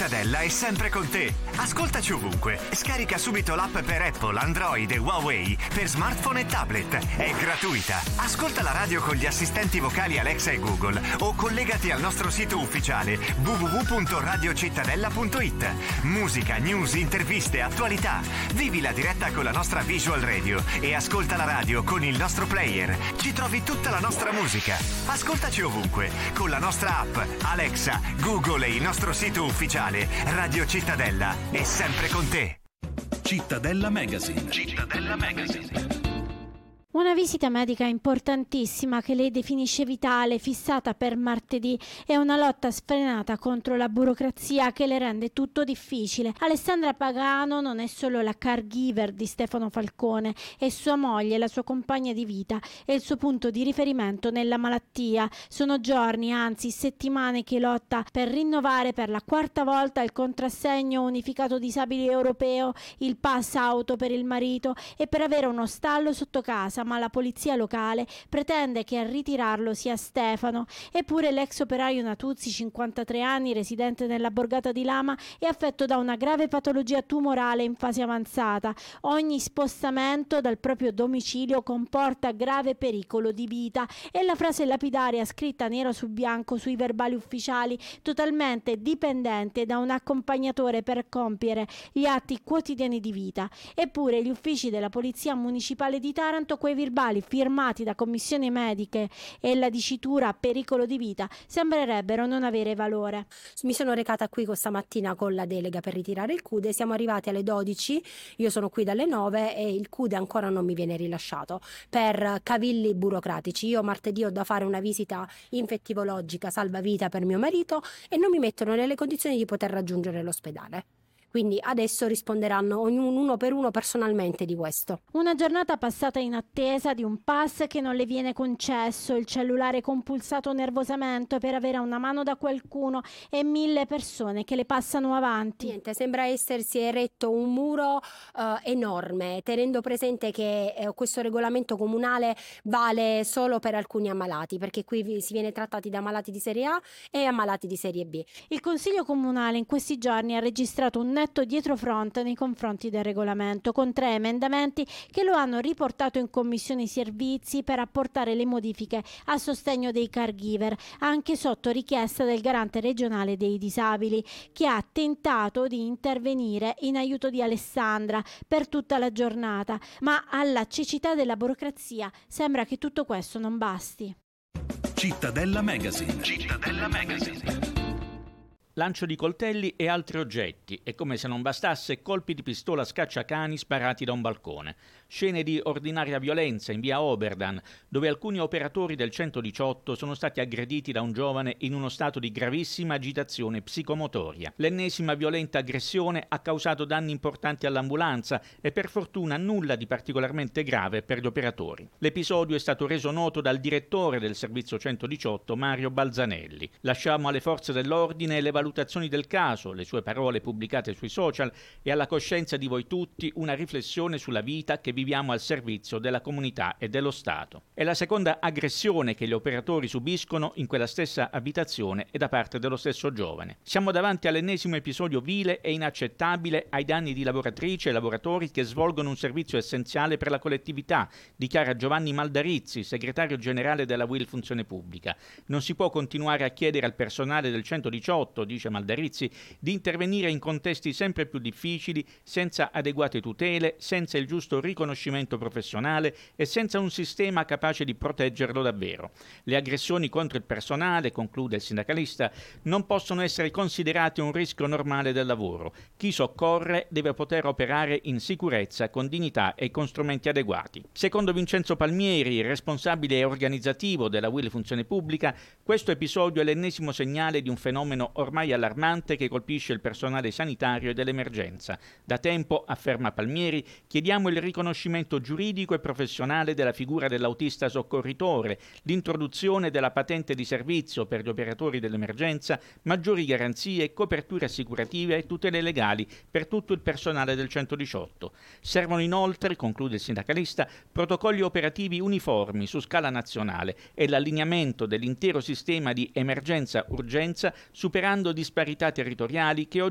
Cittadella è sempre con te. Ascoltaci ovunque. Scarica subito l'app per Apple, Android e Huawei per smartphone e tablet. È gratuita. Ascolta la radio con gli assistenti vocali Alexa e Google o collegati al nostro sito ufficiale www.radiocittadella.it. Musica, news, interviste, attualità. Vivi la diretta con la nostra Visual Radio e ascolta la radio con il nostro player. Ci trovi tutta la nostra musica. Ascoltaci ovunque con la nostra app, Alexa, Google e il nostro sito ufficiale. Radio Cittadella è sempre con te. Cittadella Magazine. Cittadella Magazine. Una visita medica importantissima che lei definisce vitale, fissata per martedì, è una lotta sfrenata contro la burocrazia che le rende tutto difficile. Alessandra Pagano non è solo la caregiver di Stefano Falcone, è sua moglie, la sua compagna di vita, è il suo punto di riferimento nella malattia. Sono giorni, anzi settimane che lotta per rinnovare per la quarta volta il contrassegno unificato disabili europeo, il pass auto per il marito e per avere uno stallo sotto casa, ma la polizia locale pretende che a ritirarlo sia Stefano. Eppure l'ex operaio Natuzzi, 53 anni, residente nella borgata di Lama, è affetto da una grave patologia tumorale in fase avanzata. Ogni spostamento dal proprio domicilio comporta grave pericolo di vita. E la frase lapidaria scritta nero su bianco sui verbali ufficiali, totalmente dipendente da un accompagnatore per compiere gli atti quotidiani di vita. Eppure gli uffici della Polizia Municipale di Taranto, quei verbali firmati da commissioni mediche e la dicitura pericolo di vita sembrerebbero non avere valore. Mi sono recata qui questa mattina con la delega per ritirare il CUDE, siamo arrivati alle 12, io sono qui dalle 9 e il CUDE ancora non mi viene rilasciato per cavilli burocratici. Io martedì ho da fare una visita infettivologica salvavita per mio marito e non mi mettono nelle condizioni di poter raggiungere l'ospedale. Quindi adesso risponderanno ognuno uno per uno personalmente di questo. Una giornata passata in attesa di un pass che non le viene concesso, il cellulare compulsato nervosamente per avere una mano da qualcuno e 1000 persone che le passano avanti. Niente, sembra essersi eretto un muro enorme, tenendo presente che questo regolamento comunale vale solo per alcuni ammalati, perché qui si viene trattati da ammalati di serie A e ammalati di serie B. Il Consiglio Comunale in questi giorni ha registrato un netto dietrofront nei confronti del regolamento, con 3 emendamenti che lo hanno riportato in commissione servizi per apportare le modifiche a sostegno dei caregiver, anche sotto richiesta del garante regionale dei disabili, che ha tentato di intervenire in aiuto di Alessandra per tutta la giornata, ma alla cecità della burocrazia sembra che tutto questo non basti. Cittadella Magazine. Cittadella Magazine. Lancio di coltelli e altri oggetti e, come se non bastasse, colpi di pistola scacciacani sparati da un balcone. Scene di ordinaria violenza in via Oberdan, dove alcuni operatori del 118 sono stati aggrediti da un giovane in uno stato di gravissima agitazione psicomotoria. L'ennesima violenta aggressione ha causato danni importanti all'ambulanza e per fortuna nulla di particolarmente grave per gli operatori. L'episodio è stato reso noto dal direttore del servizio 118, Mario Balzanelli. Lasciamo alle forze dell'ordine le valutazioni del caso, le sue parole pubblicate sui social e alla coscienza di voi tutti una riflessione sulla vita che viviamo al servizio della comunità e dello Stato. È la seconda aggressione che gli operatori subiscono in quella stessa abitazione e da parte dello stesso giovane. Siamo davanti all'ennesimo episodio vile e inaccettabile ai danni di lavoratrici e lavoratori che svolgono un servizio essenziale per la collettività, dichiara Giovanni Maldarizzi, segretario generale della UIL Funzione Pubblica. Non si può continuare a chiedere al personale del 118, dice Maldarizzi, di intervenire in contesti sempre più difficili, senza adeguate tutele, senza il giusto riconoscimento professionale e senza un sistema capace di proteggerlo davvero. Le aggressioni contro il personale, conclude il sindacalista, non possono essere considerate un rischio normale del lavoro. Chi soccorre deve poter operare in sicurezza, con dignità e con strumenti adeguati. Secondo Vincenzo Palmieri, responsabile organizzativo della UIL Funzione Pubblica, questo episodio è l'ennesimo segnale di un fenomeno ormai allarmante che colpisce il personale sanitario e dell'emergenza. Da tempo, afferma Palmieri, chiediamo il riconoscimento giuridico e professionale della figura dell'autista soccorritore, l'introduzione della patente di servizio per gli operatori dell'emergenza, maggiori garanzie, coperture assicurative e tutele legali per tutto il personale del 118. Servono inoltre, conclude il sindacalista, protocolli operativi uniformi su scala nazionale e l'allineamento dell'intero sistema di emergenza-urgenza, superando disparità territoriali che oggi